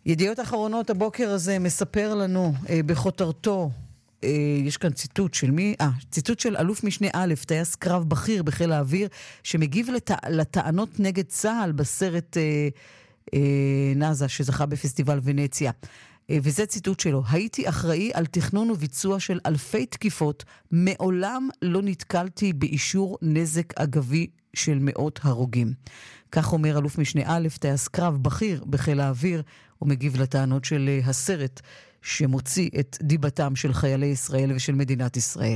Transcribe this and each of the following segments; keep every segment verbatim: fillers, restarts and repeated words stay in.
ידיעות אחרונות הבוקר הזה מספר לנו אה, בכותרתו, אה, יש כאן ציטוט של מי? אה, ציטוט של אלוף משנה א', טייס קרב בכיר בחיל האוויר, שמגיב לת... לטענות נגד צה"ל בסרט אה, אה, נאזה, שזכה בפסטיבל ונציה. אה, וזה ציטוט שלו: הייתי אחראי על תכנון וביצוע של אלפי תקיפות, מעולם לא נתקלתי באישור נזק אגבי של מאות הרוגים. כך אומר אלוף משנה א', טייס קרב בכיר בחיל האוויר, ומגיב לטענות של הסרט שמוציא את דיבתם של חיילי ישראל ושל מדינת ישראל.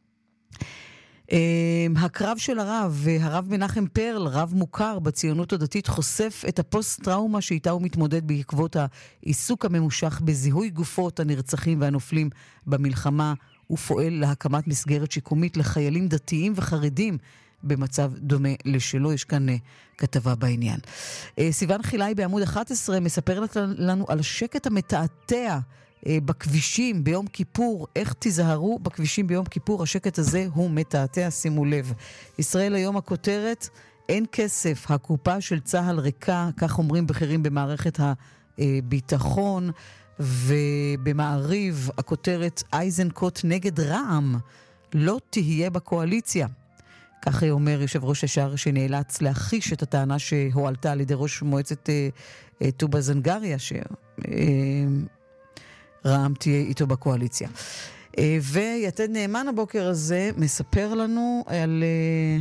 הקרב של הרב, הרב מנחם פרל, רב מוכר בציונות הדתית, חושף את הפוסט-טראומה שאיתה הוא מתמודד בעקבות העיסוק הממושך בזיהוי גופות הנרצחים והנופלים במלחמה, ופועל להקמת מסגרת שיקומית לחיילים דתיים וחרדים במצב דומה לשלו. יש כאן uh, כתבה בעניין. Uh, סיוון חילאי בעמוד אחת עשרה מספר לנו על שקט המתעתע uh, בכבישים ביום כיפור. איך תיזהרו בכבישים ביום כיפור? השקט הזה הוא מתעתע, שימו לב. ישראל היום הכותרת: אין כסף, הקופה של צהל ריקה, כך אומרים בכירים במערכת הביטחון. ובמעריב הכותרת: אייזנקוט נגד רע"מ, לא תהיה בקואליציה. כך אומר יושב ראש השער שנאלץ להחיש את הטענה שהועלתה על ידי ראש מועצת אה, אה, טובה זנגריה, שרע"מ תהיה איתו בקואליציה. אה, ויתד נאמן הבוקר הזה מספר לנו על... אה,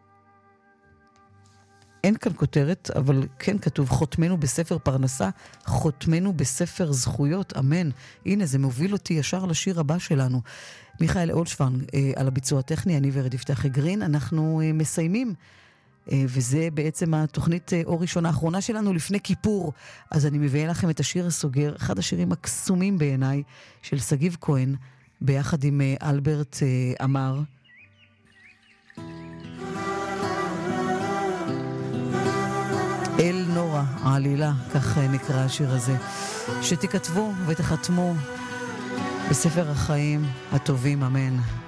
אין כאן כותרת, אבל כן כתוב: חותמנו בספר פרנסה, חותמנו בספר זכויות, אמן. הנה, זה מוביל אותי ישר לשיר הבא שלנו. מיכאל אולשוון אה, על הביצוע הטכני, אני ורד יפתח גרין. אנחנו אה, מסיימים, אה, וזה בעצם התוכנית אה, אור ראשונה האחרונה שלנו לפני כיפור. אז אני מביא לכם את השיר הסוגר, אחד השירים הקסומים בעיניי, של סגיב כהן, ביחד עם אה, אלברט אה, אמר. אל נורה, העלילה, כך נקרא השיר הזה. שתכתבו ותחתמו בספר החיים הטובים, אמן.